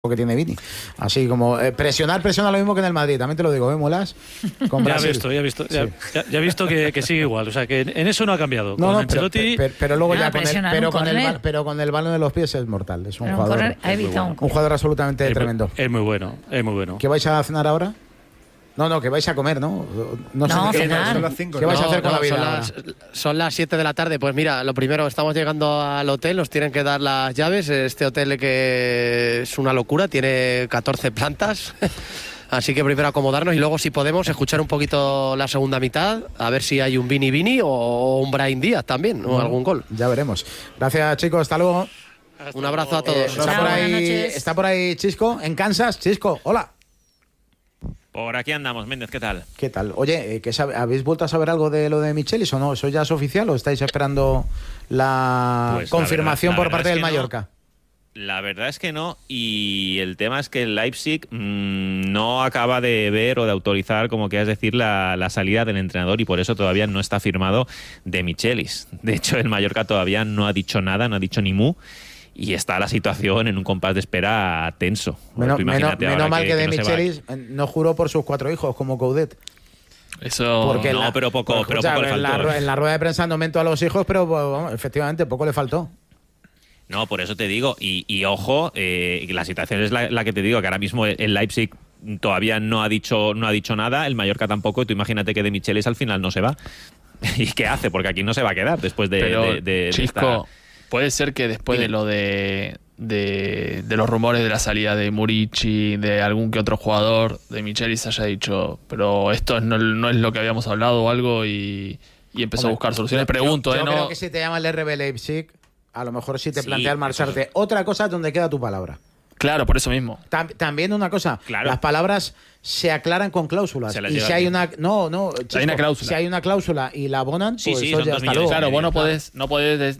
que tiene Vini. Así como presiona lo mismo que en el Madrid, también te lo digo, Molas con Brasil. Ya he visto que sigue igual, o sea que en eso no ha cambiado. Con Ancelotti, pero luego ya con el balón de los pies es mortal, es un jugador un jugador absolutamente tremendo. Es muy bueno. ¿Qué vais a cenar ahora? No, que vais a comer, ¿no? No sé cenar. Son las 5. ¿Qué vais a hacer con la vida? Son las 7 de la tarde. Pues mira, lo primero, estamos llegando al hotel, nos tienen que dar las llaves. Este hotel que es una locura, tiene 14 plantas. Así que primero acomodarnos y luego, si podemos, escuchar un poquito la segunda mitad, a ver si hay un Vini o un Brahim Díaz también, o algún gol. Ya veremos. Gracias, chicos, hasta luego. Un abrazo a todos. Está por ahí Chisco, en Kansas. Chisco, hola. Por aquí andamos, Méndez, ¿qué tal? ¿Qué tal? Oye, ¿habéis vuelto a saber algo de lo de Michelis o no? ¿Eso ya es oficial o estáis esperando la confirmación por parte del Mallorca? La verdad es que no, y el tema es que el Leipzig no acaba de ver o de autorizar, como quieras decir, la salida del entrenador, y por eso todavía no está firmado de Michelis. De hecho, el Mallorca todavía no ha dicho nada, no ha dicho ni mu. Y está la situación en un compás de espera tenso. Menos mal que de Michelis no juró por sus 4 hijos, como Coudet. Eso pero poco le faltó. En la rueda de prensa no mentó a los hijos, pero bueno, efectivamente poco le faltó. No, por eso te digo. Y ojo, la situación es la que te digo, que ahora mismo el Leipzig todavía no ha dicho nada, el Mallorca tampoco, y tú imagínate que de Michelis al final no se va. ¿Y qué hace? Porque aquí no se va a quedar después de Chisco, puede ser que después de lo de los rumores de la salida de Murici, de algún que otro jugador, de Michelis haya dicho, pero esto no es lo que habíamos hablado o algo, y empezó a buscar soluciones. Pregunto, yo creo que si te llama el RB Leipzig, a lo mejor sí te planteas marcharte. Otra cosa es donde queda tu palabra. Claro, por eso mismo. También una cosa, las palabras se aclaran con cláusulas. Y si hay una hay una cláusula. Si hay una cláusula y la abonan, pues eso ya está luego. Claro, vos no podés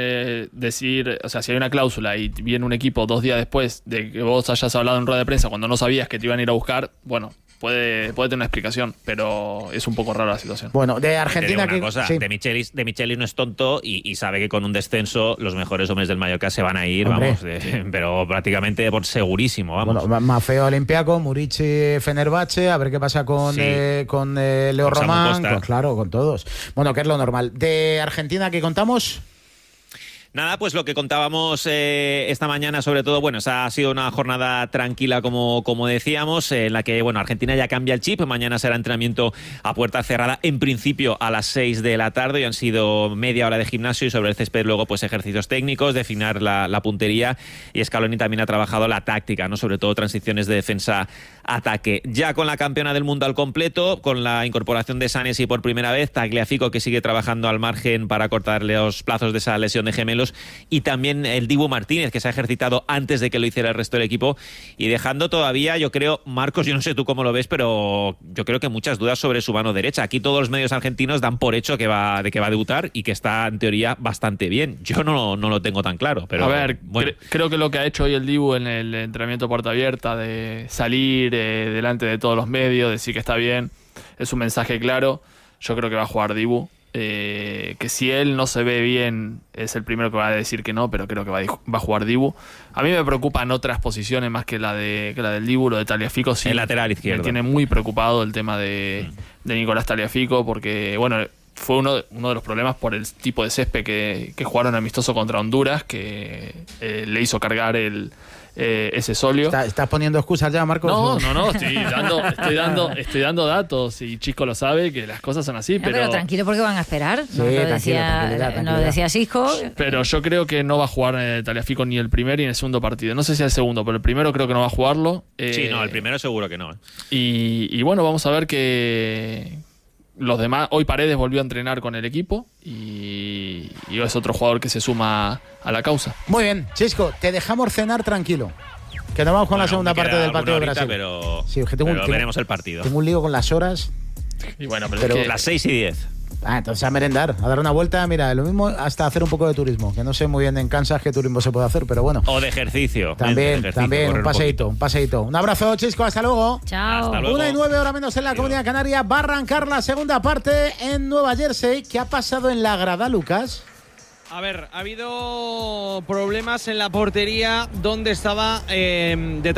decir, o sea, si hay una cláusula y viene un equipo 2 días después de que vos hayas hablado en rueda de prensa cuando no sabías que te iban a ir a buscar, bueno, puede tener una explicación, pero es un poco rara la situación. Bueno, de Argentina de Michelis no es tonto y sabe que con un descenso los mejores hombres del Mallorca se van a ir, pero prácticamente por segurísimo, vamos. Bueno, Maffeo Olympiacos, Murici Fenerbahce, a ver qué pasa con Leo Román, claro, con todos. Bueno, que es lo normal. De Argentina, ¿qué contamos? Nada, pues lo que contábamos esta mañana, sobre todo, bueno, esa ha sido una jornada tranquila, como decíamos, en la que, bueno, Argentina ya cambia el chip. Mañana será entrenamiento a puerta cerrada, en principio a las 6 de la tarde, y han sido media hora de gimnasio y sobre el césped luego pues ejercicios técnicos, de afinar la puntería, y Scaloni también ha trabajado la táctica, ¿no? Sobre todo transiciones de defensa-ataque. Ya con la campeona del mundo al completo, con la incorporación de Sanesi por primera vez, Tagliafico, que sigue trabajando al margen para cortarle los plazos de esa lesión de gemelos, y también el Dibu Martínez, que se ha ejercitado antes de que lo hiciera el resto del equipo, y dejando todavía, yo creo, Marcos, yo no sé tú cómo lo ves, pero yo creo que muchas dudas sobre su mano derecha. Aquí todos los medios argentinos dan por hecho que va a debutar y que está en teoría bastante bien. Yo no lo tengo tan claro, pero a ver, bueno. Creo que lo que ha hecho hoy el Dibu en el entrenamiento puerta abierta, de salir delante de todos los medios, decir que está bien, es un mensaje claro. Yo creo que va a jugar Dibu. Que si él no se ve bien es el primero que va a decir que no, pero creo que va a jugar Dibu. A mí me preocupan otras posiciones más que la del Dibu. Lo de Tagliafico sí, el lateral izquierdo, me tiene muy preocupado el tema de Nicolás Tagliafico, porque bueno, fue uno de los problemas por el tipo de césped que jugaron amistoso contra Honduras, que le hizo cargar ese solio. ¿Estás poniendo excusas ya, Marcos? No, estoy dando datos, y Chisco lo sabe, que las cosas son así. Pero tranquilo, porque van a esperar. Sí, tranquilidad. Nos decía Chisco. Pero yo creo que no va a jugar Tagliafico ni el primer ni el segundo partido. No sé si el segundo, pero el primero creo que no va a jugarlo. Sí, no, el primero seguro que no. Y bueno, vamos a ver que los demás. Hoy Paredes volvió a entrenar con el equipo y es otro jugador que se suma a la causa. Muy bien, Chisco, te dejamos cenar tranquilo, que nos vamos con la segunda parte del partido de Brasil. Pero veremos el partido. Tengo un lío con las horas. Y bueno, pero es que las 6:10. Entonces a merendar, a dar una vuelta. Mira, lo mismo hasta hacer un poco de turismo, que no sé muy bien en Kansas qué turismo se puede hacer, pero bueno. O de ejercicio. También, un paseíto. Un abrazo, Chisco, hasta luego. Chao. Hasta luego. 1:09, hora menos en la Comunidad Canaria. Va a arrancar la segunda parte en Nueva Jersey. ¿Qué ha pasado en la grada, Lucas? A ver, ha habido problemas en la portería donde estaba detrás